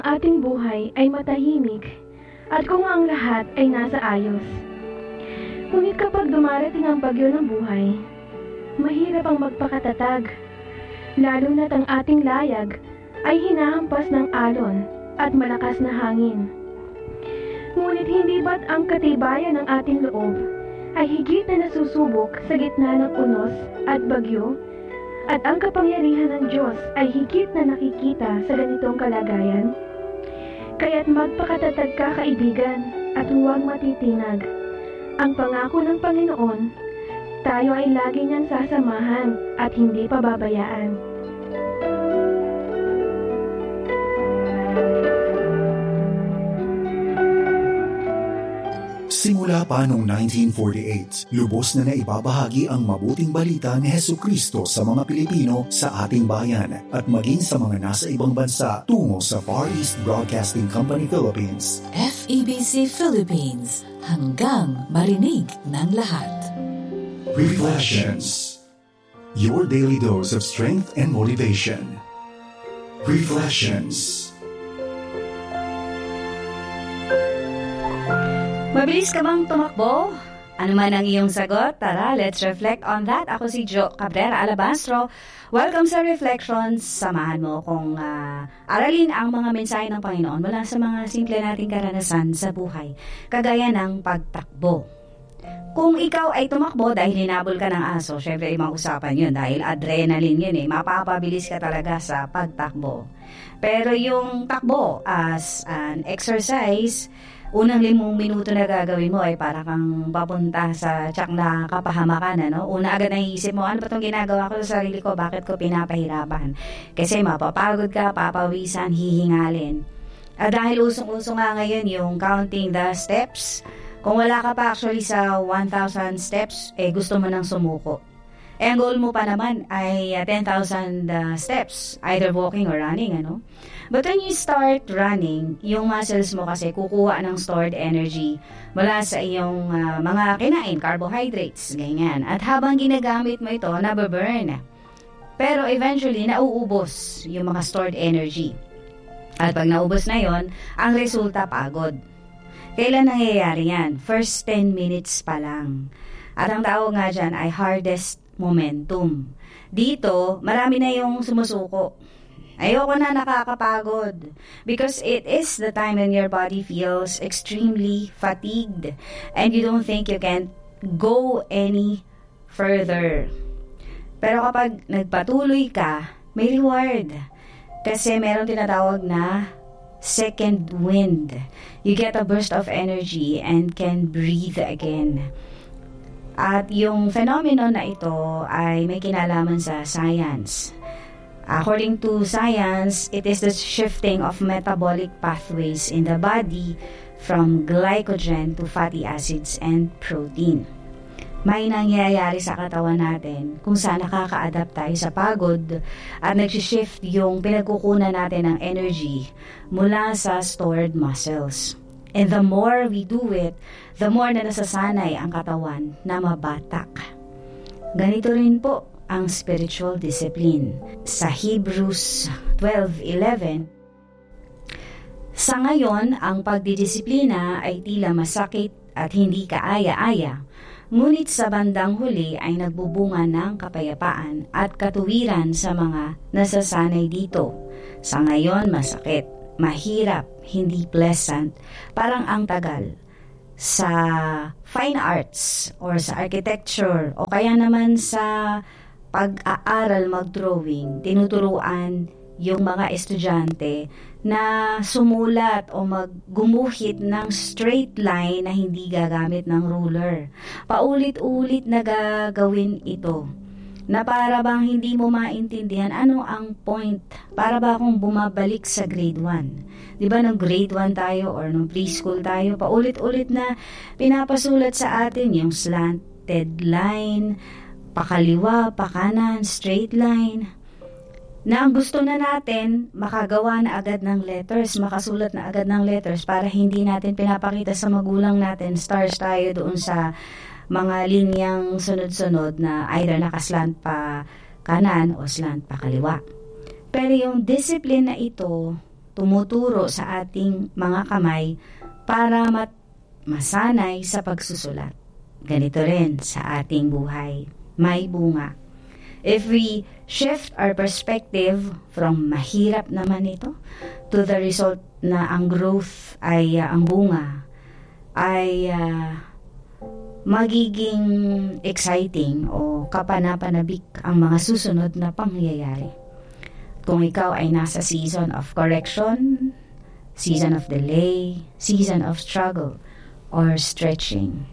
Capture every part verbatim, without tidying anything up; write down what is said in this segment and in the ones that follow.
ating buhay ay matahimik at kung ang lahat ay nasa ayos. Ngunit kapag dumarating ang bagyo ng buhay, mahirap ang magpakatatag, lalo na't ang ating layag ay hinahampas ng alon at malakas na hangin. Ngunit hindi ba't ang katibayan ng ating loob ay higit na nasusubok sa gitna ng unos at bagyo, at ang kapangyarihan ng Diyos ay higit na nakikita sa ganitong kalagayan? Kaya't magpakatatag ka, kaibigan, at huwag matitinag. Ang pangako ng Panginoon, tayo ay lagi niyang sasamahan at hindi pababayaan. Simula pa noong nineteen forty-eight, lubos na naibabahagi ang mabuting balita ni Hesukristo sa mga Pilipino sa ating bayan at maging sa mga nasa ibang bansa tungo sa Far East Broadcasting Company Philippines. F E B C Philippines, hanggang marinig ng lahat. Reflections. Your daily dose of strength and motivation. Reflections. Mabilis ka bang tumakbo? Ano man ang iyong sagot? Tara, let's reflect on that. Ako si Jo Cabrera Alabastro. Welcome sa Reflections. Samahan mo kung uh, aralin ang mga mensahe ng Panginoon mula sa mga simple nating karanasan sa buhay, kagaya ng pagtakbo. Kung ikaw ay tumakbo dahil hinabol ka ng aso, syempre ibang usapan yun dahil adrenaline yun eh. Mapapabilis ka talaga sa pagtakbo. Pero yung takbo as an exercise, unang limang minuto na gagawin mo ay para kang papunta sa tiyak na kapahamakan, ano? Una agad naiisip mo, ano ba itong ginagawa ko sa sarili ko? Bakit ko pinapahirapan? Kasi mapapagod ka, papawisan, hihingalin. At dahil usong-usong nga ngayon yung counting the steps, kung wala ka pa actually sa one thousand steps, eh gusto mo nang sumuko. Eh ang goal mo pa naman ay uh, ten thousand uh, steps, either walking or running, ano? But when you start running, yung muscles mo kasi kukuha ng stored energy mula sa iyong uh, mga kinain, carbohydrates, ganyan. At habang ginagamit mo ito, nababurn. Pero eventually, nauubos yung mga stored energy. At pag naubos na yon, ang resulta pagod. Kailan nangyayari yan? First ten minutes pa lang. At ang tawag nga dyan ay hardest momentum. Dito, marami na yung sumusuko. Ayoko na nakakapagod because it is the time when your body feels extremely fatigued and you don't think you can go any further. Pero kapag nagpatuloy ka, may reward. Kasi meron tinatawag na second wind. You get a burst of energy and can breathe again. At yung phenomenon na ito ay may kinalaman sa science. According to science, it is the shifting of metabolic pathways in the body from glycogen to fatty acids and protein. May nangyayari sa katawan natin kung saan nakaka-adapt tayo sa pagod at nag-shift yung pinagkukunan natin ng energy mula sa stored muscles. And the more we do it, the more na nasasanay ang katawan na mabatak. Ganito rin po ang spiritual discipline. Sa Hebrews twelve eleven, sa ngayon, ang pagdidisiplina ay tila masakit at hindi kaaya-aya, ngunit sa bandang huli ay nagbubunga ng kapayapaan at katuwiran sa mga nasasanay dito. Sa ngayon, masakit, mahirap, hindi pleasant, parang ang tagal. Sa fine arts or sa architecture o kaya naman sa pag-aaral mag-drawing, tinuturuan yung mga estudyante na sumulat o maggumuhit ng straight line na hindi gagamit ng ruler. Paulit-ulit na gagawin ito na para bang hindi mo maintindihan ano ang point, para ba akong bumabalik sa grade one. Diba nung grade one tayo or nung preschool tayo, paulit-ulit na pinapasulat sa atin yung slanted line, pakaliwa, pakanan, straight line, na ang gusto na natin, makagawa na agad ng letters, makasulat na agad ng letters para hindi natin pinapakita sa magulang natin, stars tayo doon sa mga linyang sunod-sunod na either nakaslant pa kanan o slant pa kaliwa. Pero yung discipline na ito, tumuturo sa ating mga kamay para mat- masanay sa pagsusulat. Ganito rin sa ating buhay. May bunga. If we shift our perspective from mahirap naman ito to the result na ang growth ay uh, ang bunga ay uh, magiging exciting o kapanapanabik ang mga susunod na pangyayari. Kung ikaw ay nasa season of correction, season of delay, season of struggle, or stretching,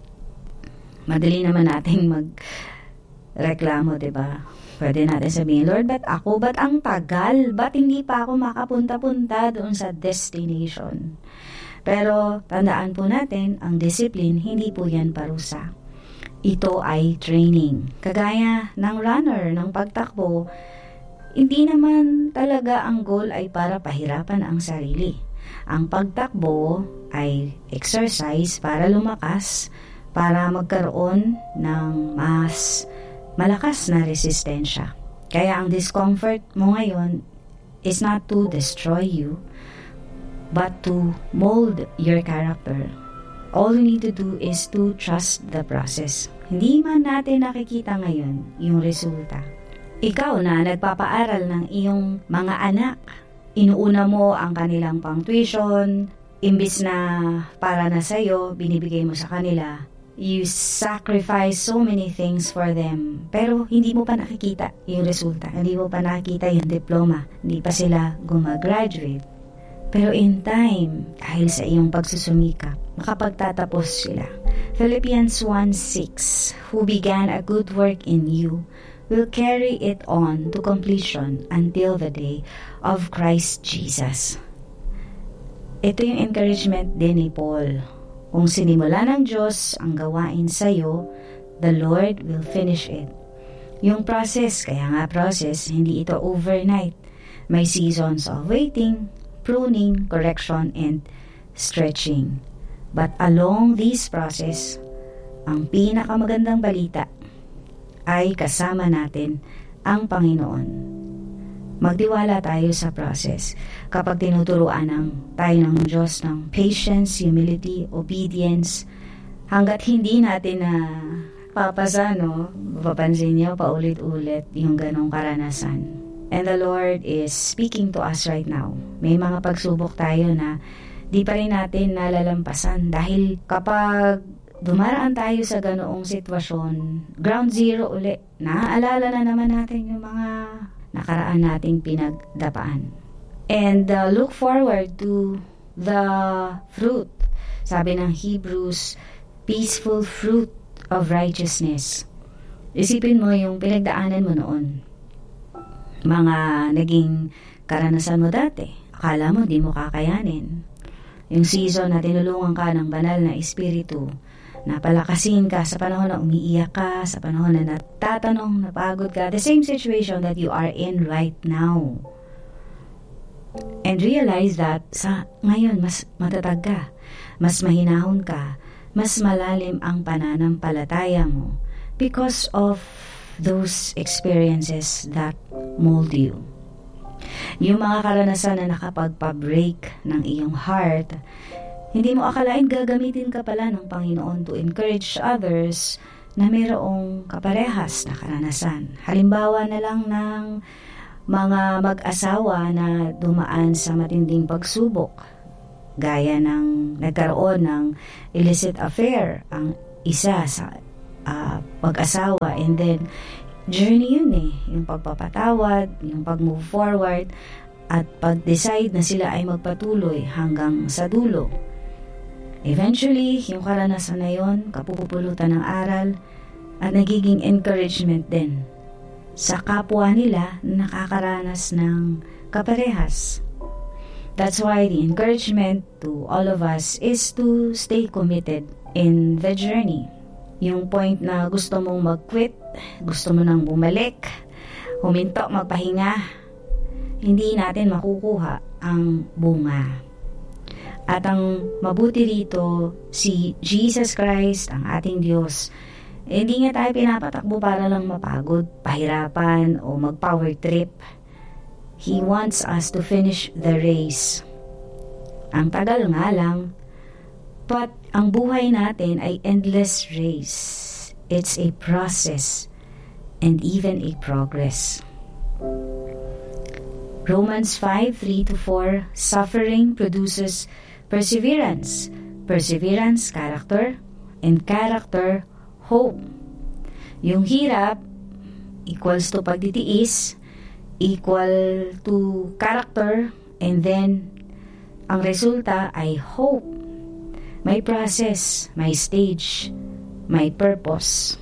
madali naman nating magreklamo, diba? Pwede natin sabihin, Lord, ba't ako? Ba't ang tagal? Ba't hindi pa ako makapunta-punta doon sa destination? Pero tandaan po natin, ang discipline, hindi po yan parusa. Ito ay training. Kagaya ng runner, ng pagtakbo, hindi naman talaga ang goal ay para pahirapan ang sarili. Ang pagtakbo ay exercise para lumakas, para magkaroon ng mas malakas na resistensya. Kaya ang discomfort mo ngayon is not to destroy you, but to mold your character. All you need to do is to trust the process. Hindi man natin nakikita ngayon yung resulta. Ikaw na nagpapaaral ng iyong mga anak, inuuna mo ang kanilang pang-tuition, imbis na para na sa'yo, binibigay mo sa kanila. You sacrifice so many things for them, pero hindi mo pa nakikita yung resulta, hindi mo pa nakikita yung diploma, hindi pa sila gumagraduate. Pero in time, dahil sa iyong pagsusumikap, makapagtatapos sila. Philippians one six, who began a good work in you, will carry it on to completion until the day of Christ Jesus. Ito yung encouragement din ni Paul. Kung sinimula ng Diyos ang gawain sa'yo, the Lord will finish it. Yung process, kaya nga process, hindi ito overnight. May seasons of waiting, pruning, correction, and stretching. But along this process, ang pinakamagandang balita ay kasama natin ang Panginoon. Magtiwala tayo sa process. Kapag tinuturuan ng tayo ng Diyos ng patience, humility, obedience, hanggat hindi natin na papasa, no? Papansin niyo, paulit-ulit yung ganong karanasan. And the Lord is speaking to us right now. May mga pagsubok tayo na di pa rin natin nalalampasan dahil kapag dumaraan tayo sa ganoong sitwasyon, ground zero uli, naaalala na naman natin yung mga nakaraan nating pinagdapaan. And uh, look forward to the fruit. Sabi ng Hebrews, peaceful fruit of righteousness. Isipin mo yung pinagdaanan mo noon. Mga naging karanasan mo dati. Akala mo di mo kakayanin. Yung season na tinulungan ka ng banal na espiritu, napalakasin ka sa panahon na umiiyak ka, sa panahon na natatanong, napagod ka, the same situation that you are in right now. And realize that sa ngayon, mas matatag ka, mas mahinahon ka, mas malalim ang pananampalataya mo because of those experiences that mold you. Yung mga karanasan na nakapagpa-break ng iyong heart, hindi mo akalain gagamitin ka pala ng Panginoon to encourage others na mayroong kaparehas na karanasan. Halimbawa na lang ng mga mag-asawa na dumaan sa matinding pagsubok, gaya ng nagkaroon ng illicit affair ang isa sa uh, mag-asawa, and then journey yun eh, yung pagpapatawad, yung pag-move forward, at pag-decide na sila ay magpatuloy hanggang sa dulo. Eventually, yung karanasan na yun, kapupulutan ng aral at nagiging encouragement din sa kapwa nila na nakakaranas ng kaparehas. That's why the encouragement to all of us is to stay committed in the journey. Yung point na gusto mong mag-quit, gusto mo nang bumalik, huminto, magpahinga, hindi natin makukuha ang bunga. At ang mabuti rito, si Jesus Christ, ang ating Diyos, eh, hindi nga tayo pinapatakbo para lang mapagod, pahirapan, o mag-power trip. He wants us to finish the race. Ang tagal nga lang, but ang buhay natin ay endless race. It's a process and even a progress. Romans five, three to four, suffering produces perseverance. Perseverance, character, and character, hope. Yung hirap equals to pagtitiis, equal to character, and then ang resulta ay hope. May process, may stage, may purpose.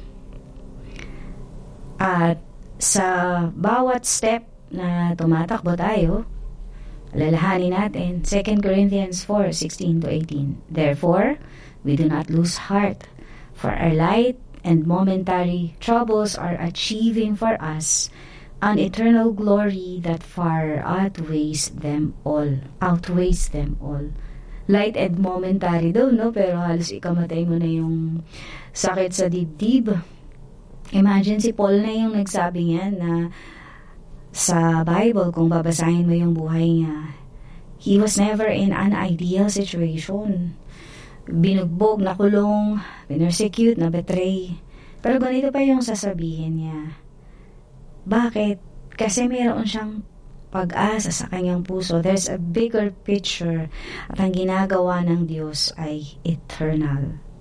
At sa bawat step na tumatakbo tayo, alalahanin natin Second Corinthians four, sixteen to eighteen. Therefore, we do not lose heart, for our light and momentary troubles are achieving for us an eternal glory that far outweighs them all. Outweighs them all. Light and momentary daw, no? Pero halos ikamatay mo na yung sakit sa dibdib. Imagine si Paul na yung nagsabi niyan na sa Bible, kung babasahin mo yung buhay niya, he was never in an ideal situation. Binugbog, nakulong, pinersecute, na-betray. Pero ganito pa yung sasabihin niya. Bakit? Kasi mayroon siyang pag-asa sa kanyang puso. There's a bigger picture at ang ginagawa ng Diyos ay eternal.